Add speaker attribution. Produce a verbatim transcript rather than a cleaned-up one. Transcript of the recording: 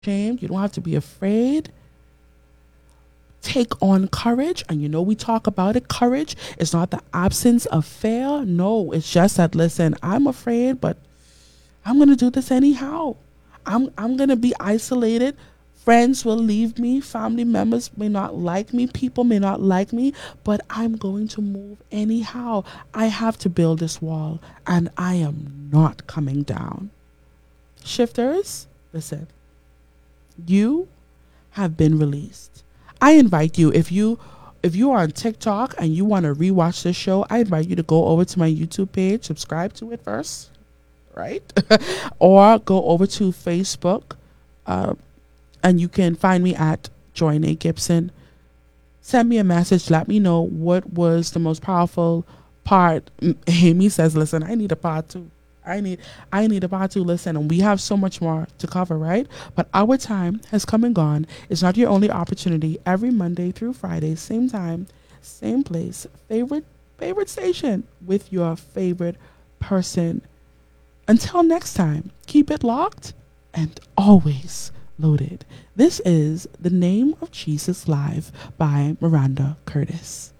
Speaker 1: ashamed. You don't have to be afraid. Take on courage. And you know, we talk about it. Courage is not the absence of fear. No, it's just that, listen, I'm afraid, but I'm going to do this anyhow. I'm, I'm going to be isolated. Friends will leave me. Family members may not like me. People may not like me, but I'm going to move anyhow. I have to build this wall, and I am not coming down. Shifters, listen, you have been released. I invite you, if you if you are on TikTok and you want to rewatch this show, I invite you to go over to my YouTube page, subscribe to it first, right? Or go over to Facebook, uh, and you can find me at Joy Nate Gibson. Send me a message. Let me know what was the most powerful part. Amy says, listen, I need a part two. I need I need a part two. Listen, and we have so much more to cover, right? But our time has come and gone. It's not your only opportunity. Every Monday through Friday, same time, same place, favorite favorite station with your favorite person. Until next time, keep it locked and always loaded. This is The Name of Jesus Live by Miranda Curtis.